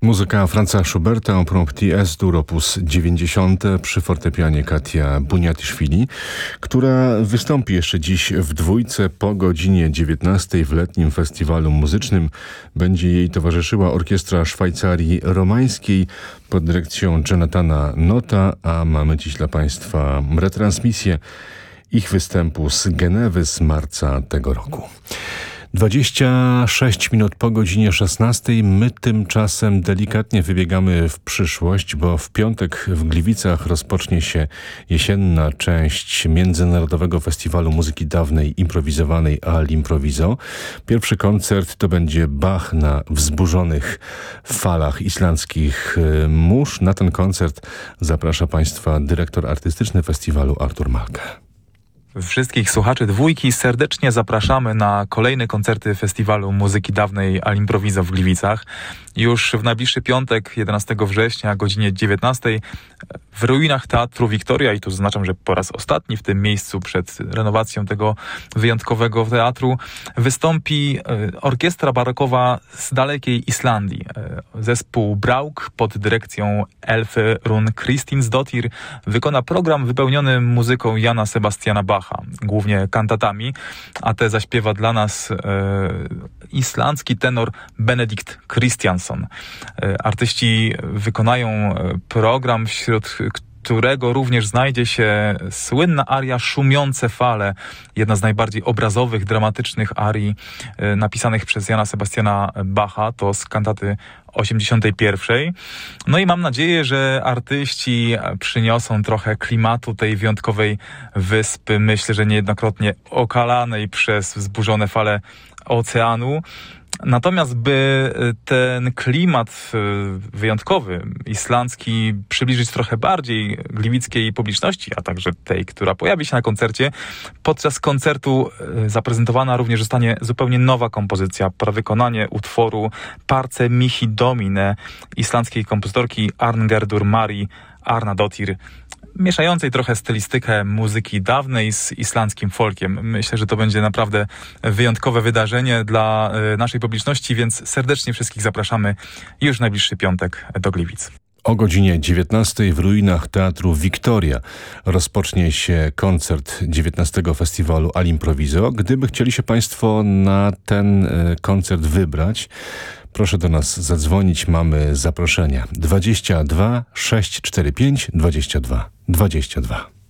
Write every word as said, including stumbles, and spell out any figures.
Muzyka Franza Schuberta, Impromptu S-dur opus dziewięćdziesiąt przy fortepianie Katia Buniatyszwili, która wystąpi jeszcze dziś w dwójce po godzinie dziewiętnastej w letnim festiwalu muzycznym. Będzie jej towarzyszyła orkiestra Szwajcarii Romańskiej pod dyrekcją Jonathana Nota, a mamy dziś dla Państwa retransmisję ich występu z Genewy z marca tego roku. dwadzieścia sześć minut po godzinie szesnastej. My tymczasem delikatnie wybiegamy w przyszłość, bo w piątek w Gliwicach rozpocznie się jesienna część Międzynarodowego Festiwalu Muzyki Dawnej Improwizowanej Al Improviso. Pierwszy koncert to będzie Bach na wzburzonych falach islandzkich mórz. Na ten koncert zaprasza Państwa dyrektor artystyczny festiwalu Artur Malke. Wszystkich słuchaczy Dwójki serdecznie zapraszamy na kolejne koncerty Festiwalu Muzyki Dawnej Al Improviso w Gliwicach. Już w najbliższy piątek, jedenastego września o godzinie dziewiętnastej w ruinach Teatru Wiktoria, i tu zaznaczam, że po raz ostatni w tym miejscu przed renowacją tego wyjątkowego teatru, wystąpi orkiestra barokowa z dalekiej Islandii. Zespół Brauk pod dyrekcją Elfy Run Kristinsdottir wykona program wypełniony muzyką Jana Sebastiana Bacha, głównie kantatami, a te zaśpiewa dla nas e, islandzki tenor Benedikt Kristjansson. E, artyści wykonają program, wśród którego również znajdzie się słynna aria Szumiące fale, jedna z najbardziej obrazowych, dramatycznych arii e, napisanych przez Jana Sebastiana Bacha, to z kantaty osiemdziesiątej pierwszej. No i mam nadzieję, że artyści przyniosą trochę klimatu tej wyjątkowej wyspy, myślę, że niejednokrotnie okalanej przez wzburzone fale oceanu. Natomiast by ten klimat wyjątkowy, islandzki, przybliżyć trochę bardziej gliwickiej publiczności, a także tej, która pojawi się na koncercie, podczas koncertu zaprezentowana również zostanie zupełnie nowa kompozycja, prawykonanie utworu Parce Mihi Domine islandzkiej kompozytorki Arngerdur Mari Arnadottir, mieszającej trochę stylistykę muzyki dawnej z islandzkim folkiem. Myślę, że to będzie naprawdę wyjątkowe wydarzenie dla naszej publiczności, więc serdecznie wszystkich zapraszamy już w najbliższy piątek do Gliwic. O godzinie dziewiętnastej w ruinach Teatru Wiktoria rozpocznie się koncert dziewiętnastego Festiwalu Al Improviso. Gdyby chcieli się Państwo na ten koncert wybrać, proszę do nas zadzwonić, mamy zaproszenia dwadzieścia dwa sześć cztery pięć dwadzieścia dwa dwadzieścia dwa.